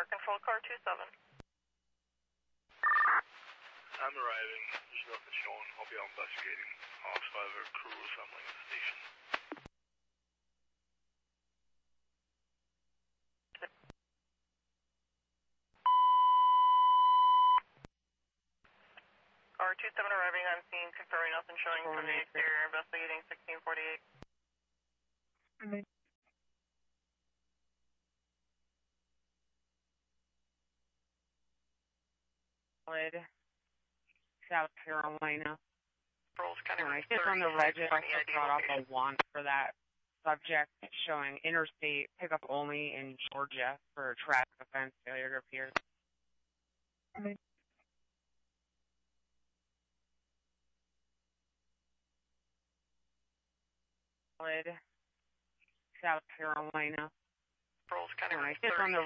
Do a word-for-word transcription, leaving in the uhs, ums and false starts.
Air Control Car two seven. I'm arriving. There's nothing showing. I'll be out investigating. I'll also have a crew assembling at the station. R two seven arriving on scene, confirming nothing showing from the exterior, investigating sixteen forty-eight. Mm-hmm. South Carolina. When I sit on the register, I also brought up a want for that subject showing interstate pickup only in Georgia for traffic offense failure to appear. Mm-hmm. South Carolina. When I sit on the